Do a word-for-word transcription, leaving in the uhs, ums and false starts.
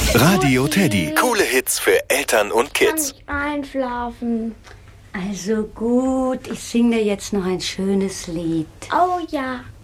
Radio Teddy. Coole Hits für Eltern und Kids. Ich kann nicht einschlafen. Also gut, ich singe dir jetzt noch ein schönes Lied. Oh ja.